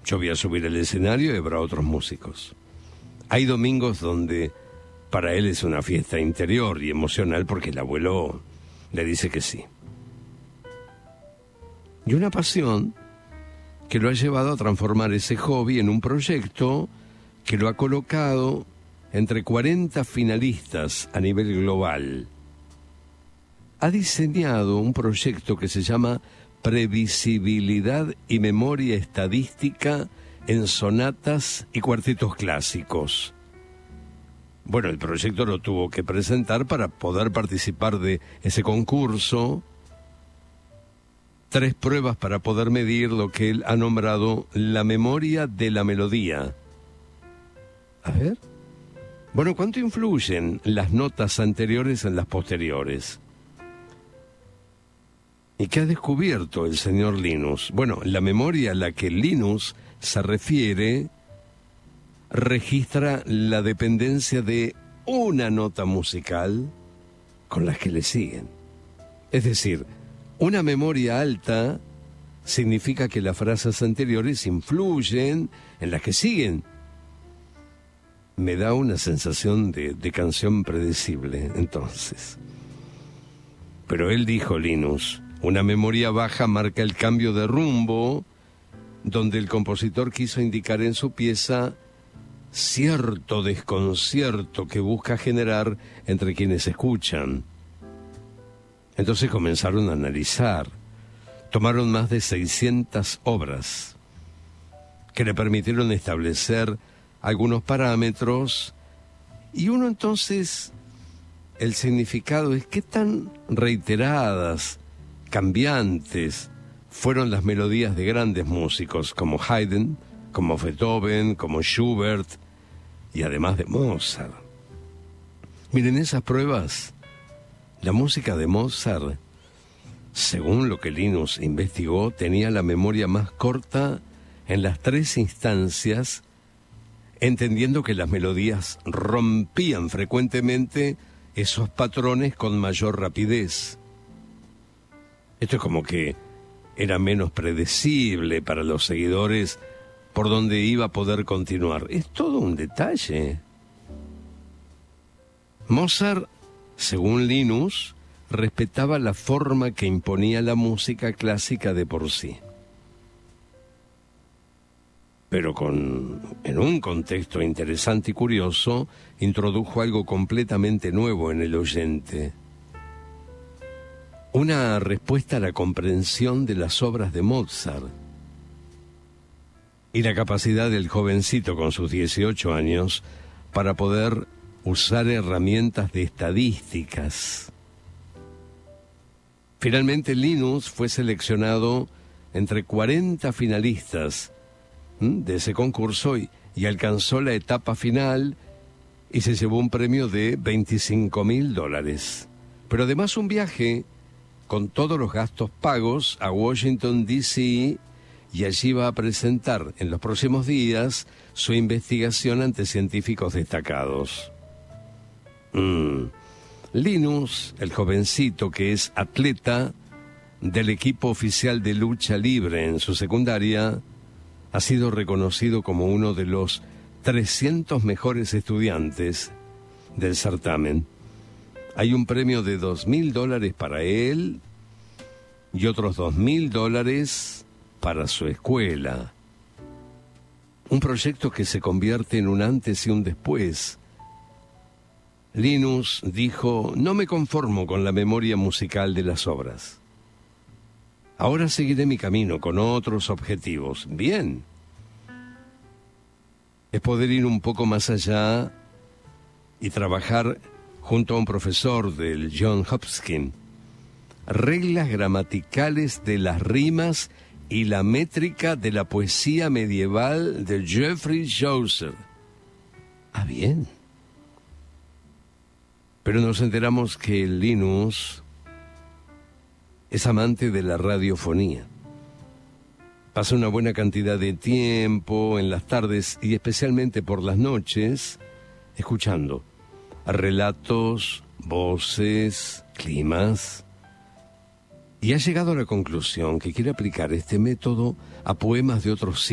Yo voy a subir al escenario y habrá otros músicos. Hay domingos donde para él es una fiesta interior y emocional porque el abuelo le dice que sí. Y una pasión que lo ha llevado a transformar ese hobby en un proyecto que lo ha colocado entre 40 finalistas a nivel global. Ha diseñado un proyecto que se llama Previsibilidad y Memoria Estadística en Sonatas y Cuartetos Clásicos. Bueno, el proyecto lo tuvo que presentar para poder participar de ese concurso. 3 pruebas para poder medir lo que él ha nombrado la memoria de la melodía. A ver. Bueno, ¿cuánto influyen las notas anteriores en las posteriores? ¿Y qué ha descubierto el señor Linus? Bueno, la memoria a la que Linus se refiere registra la dependencia de una nota musical con las que le siguen. Es decir, una memoria alta significa que las frases anteriores influyen en las que siguen. Me da una sensación de canción predecible, entonces. Pero él dijo, Linus, una memoria baja marca el cambio de rumbo, donde el compositor quiso indicar en su pieza cierto desconcierto que busca generar entre quienes escuchan. Entonces comenzaron a analizar. Tomaron más de 600 obras que le permitieron establecer algunos parámetros, y uno entonces, el significado es qué tan reiteradas, cambiantes fueron las melodías de grandes músicos como Haydn, como Beethoven, como Schubert y además de Mozart. Miren, esas pruebas, la música de Mozart, según lo que Linus investigó, tenía la memoria más corta en las 3 instancias, entendiendo que las melodías rompían frecuentemente esos patrones con mayor rapidez. Esto es como que era menos predecible para los seguidores por dónde iba a poder continuar. Es todo un detalle. Mozart, según Linus, respetaba la forma que imponía la música clásica de por sí. Pero en un contexto interesante y curioso, introdujo algo completamente nuevo en el oyente. Una respuesta a la comprensión de las obras de Mozart. Y la capacidad del jovencito con sus 18 años para poder usar herramientas de estadísticas. Finalmente, Linus fue seleccionado entre 40 finalistas de ese concurso y alcanzó la etapa final y se llevó un premio de $25,000. Pero además un viaje con todos los gastos pagos a Washington, D.C., y allí va a presentar en los próximos días su investigación ante científicos destacados. Linus, el jovencito que es atleta del equipo oficial de lucha libre en su secundaria, ha sido reconocido como uno de los 300 mejores estudiantes del certamen. Hay un premio de $2,000 para él y otros $2,000 para su escuela. Un proyecto que se convierte en un antes y un después. Linus dijo, no me conformo con la memoria musical de las obras. Ahora seguiré mi camino con otros objetivos. Bien. Es poder ir un poco más allá y trabajar junto a un profesor del Johns Hopkins. Reglas gramaticales de las rimas y la métrica de la poesía medieval de Geoffrey Chaucer. Ah, bien. Pero nos enteramos que Linus es amante de la radiofonía. Pasa una buena cantidad de tiempo en las tardes y especialmente por las noches escuchando relatos, voces, climas. Y ha llegado a la conclusión que quiere aplicar este método a poemas de otros siglos.